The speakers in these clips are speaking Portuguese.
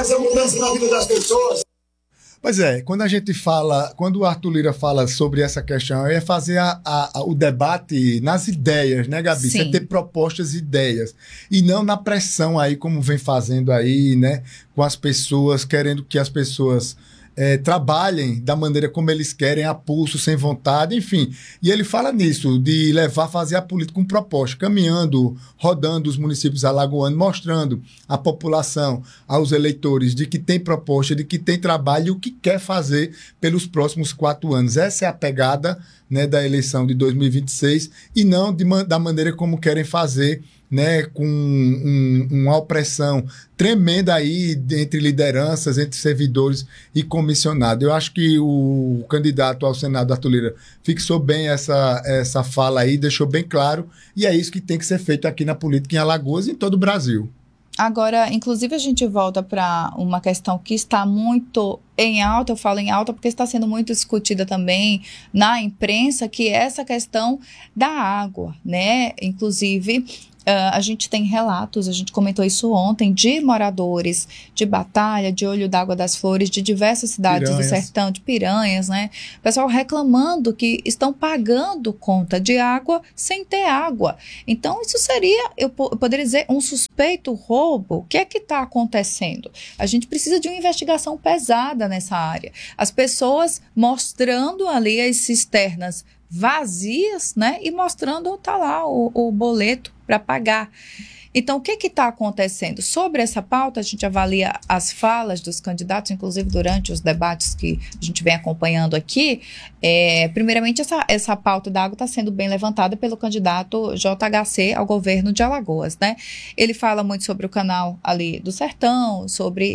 fazer mudança na vida das pessoas. Pois é, quando o Arthur Lira fala sobre essa questão, é fazer o debate nas ideias, né, Gabi? Sim. Você ter propostas e ideias. E não na pressão aí, como vem fazendo aí, né? Com as pessoas, querendo que as pessoas trabalhem da maneira como eles querem, a pulso, sem vontade, enfim. E ele fala nisso, de fazer a política com proposta, caminhando, rodando os municípios alagoanos, mostrando à população, aos eleitores, de que tem proposta, de que tem trabalho e o que quer fazer pelos próximos 4 anos. Essa é a pegada, né, da eleição de 2026 e não da maneira como querem fazer, né, com uma opressão tremenda aí entre lideranças, entre servidores e comissionados. Eu acho que o candidato ao Senado, Arthur Lira, fixou bem essa fala aí, deixou bem claro, e é isso que tem que ser feito aqui na política em Alagoas e em todo o Brasil. Agora, inclusive, a gente volta para uma questão que está muito em alta, eu falo em alta porque está sendo muito discutida também na imprensa, que é essa questão da água, né? Inclusive, a gente tem relatos, a gente comentou isso ontem, de moradores de Batalha, de Olho d'Água das Flores, de diversas cidades do sertão, de Piranhas, né? Pessoal reclamando que estão pagando conta de água sem ter água. Então, isso seria, eu poderia dizer, um suspeito roubo. O que é que está acontecendo? A gente precisa de uma investigação pesada nessa área. As pessoas mostrando ali as cisternas vazias, né? E mostrando, tá lá o boleto para pagar. Então, o que está acontecendo? Sobre essa pauta, a gente avalia as falas dos candidatos, inclusive durante os debates que a gente vem acompanhando aqui. Primeiramente, essa pauta da água está sendo bem levantada pelo candidato JHC ao governo de Alagoas, né? Ele fala muito sobre o canal ali do Sertão, sobre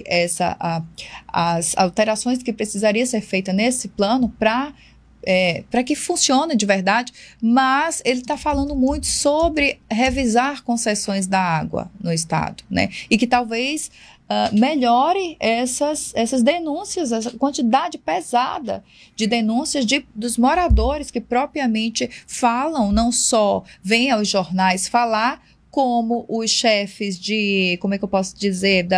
as alterações que precisaria ser feita nesse plano para que funcione de verdade, mas ele está falando muito sobre revisar concessões da água no estado, né? E que talvez melhore essas denúncias, essa quantidade pesada de denúncias dos moradores que propriamente falam, não só vêm aos jornais falar, como os chefes como é que eu posso dizer,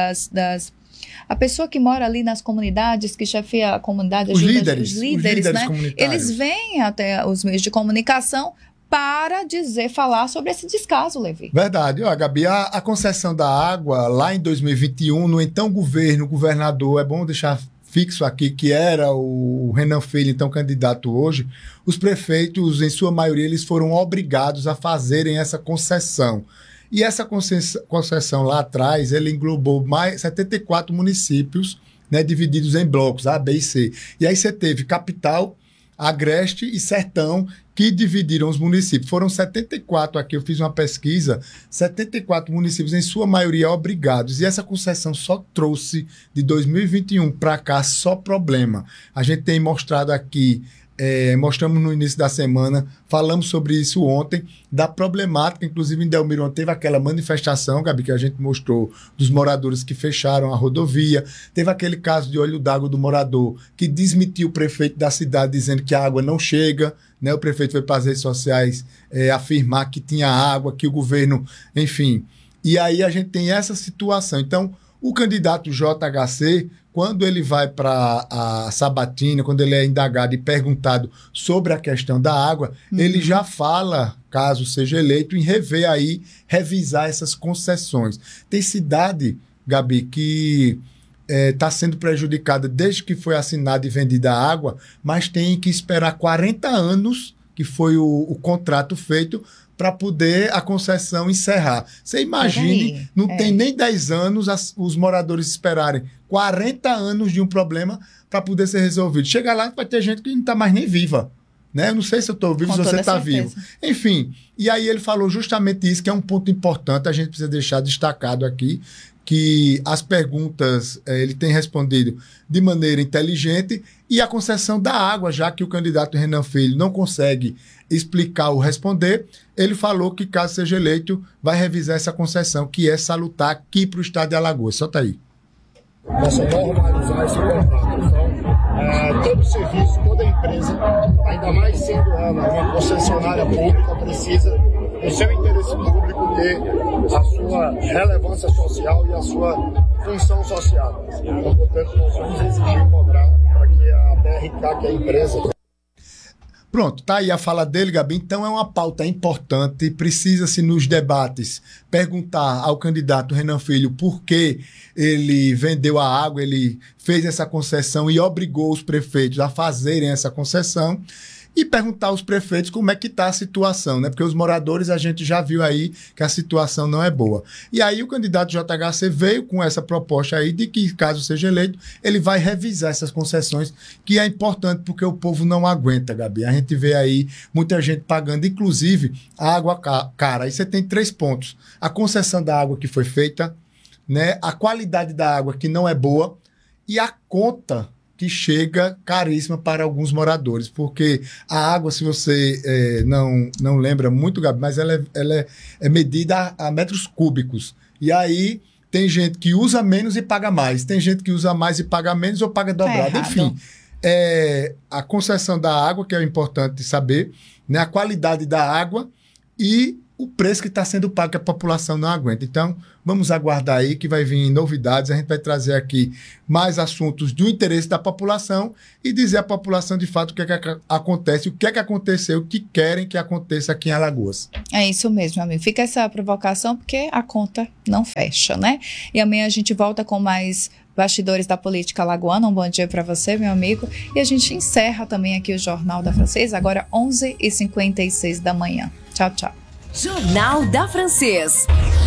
a pessoa que mora ali nas comunidades, que chefia a comunidade, os líderes, né? Eles vêm até os meios de comunicação para falar sobre esse descaso, Levi. Verdade. Ó, Gabi, a concessão da água lá em 2021, no então governador, é bom deixar fixo aqui, que era o Renan Filho, então candidato hoje, os prefeitos, em sua maioria, eles foram obrigados a fazerem essa concessão. E essa concessão lá atrás, ela englobou mais 74 municípios, né, divididos em blocos, A, B e C. E aí você teve Capital, Agreste e Sertão, que dividiram os municípios. Foram 74 aqui, eu fiz uma pesquisa, 74 municípios, em sua maioria obrigados. E essa concessão só trouxe, de 2021 para cá, só problema. A gente tem mostrado aqui, mostramos no início da semana, falamos sobre isso ontem, da problemática, inclusive em Delmiro ontem teve aquela manifestação, Gabi, que a gente mostrou, dos moradores que fecharam a rodovia, teve aquele caso de Olho d'Água do morador, que desmentiu o prefeito da cidade dizendo que a água não chega, né? O prefeito foi para as redes sociais afirmar que tinha água, que o governo, enfim. E aí a gente tem essa situação. Então, o candidato JHC, quando ele vai para a Sabatina, quando ele é indagado e perguntado sobre a questão da água, ele já fala, caso seja eleito, em revisar essas concessões. Tem cidade, Gabi, que está sendo prejudicada desde que foi assinada e vendida a água, mas tem que esperar 40 anos, que foi o contrato feito, para poder a concessão encerrar. Você imagine, não tem nem 10 anos os moradores esperarem 40 anos de um problema para poder ser resolvido. Chega lá, vai ter gente que não está mais nem viva. Né? Eu não sei se eu estou vivo, se você está vivo. Enfim, e aí ele falou justamente isso, que é um ponto importante, a gente precisa deixar destacado aqui, que as perguntas ele tem respondido de maneira inteligente, e a concessão da água, já que o candidato Renan Filho não consegue explicar ou responder, ele falou que, caso seja eleito, vai revisar essa concessão, que é salutar aqui para o estado de Alagoas. Solta aí. Possa normalizar esse contrato. Então, todo serviço, toda empresa, ainda mais sendo ela uma concessionária pública, precisa o seu interesse público ter a sua relevância social e a sua função social. Então, portanto, nós vamos exigir e cobrar para que a BRK, que é a empresa... Pronto, tá aí a fala dele, Gabi. Então é uma pauta importante, precisa-se nos debates perguntar ao candidato Renan Filho por que ele vendeu a água, ele fez essa concessão e obrigou os prefeitos a fazerem essa concessão. E perguntar aos prefeitos como é que está a situação, né? Porque os moradores, a gente já viu aí que a situação não é boa. E aí o candidato JHC veio com essa proposta aí de que, caso seja eleito, ele vai revisar essas concessões, que é importante porque o povo não aguenta, Gabi. A gente vê aí muita gente pagando, inclusive a água cara. Aí você tem 3 pontos. A concessão da água que foi feita, né? A qualidade da água que não é boa e a conta que chega caríssima para alguns moradores, porque a água, se você não lembra muito, Gabi, mas ela é medida a metros cúbicos. E aí tem gente que usa menos e paga mais, tem gente que usa mais e paga menos ou paga dobrado. Enfim, a concessão da água, que é importante saber, né, a qualidade da água e o preço que está sendo pago que a população não aguenta. Então, vamos aguardar aí que vai vir novidades, a gente vai trazer aqui mais assuntos do interesse da população e dizer à população de fato o que é que acontece, o que é que aconteceu, o que querem que aconteça aqui em Alagoas. É isso mesmo, amigo. Fica essa provocação porque a conta não fecha, né? E amanhã a gente volta com mais bastidores da política alagoana. Um bom dia para você, meu amigo. E a gente encerra também aqui o Jornal da Francês, agora 11h56 da manhã. Tchau, tchau. Jornal da Francês.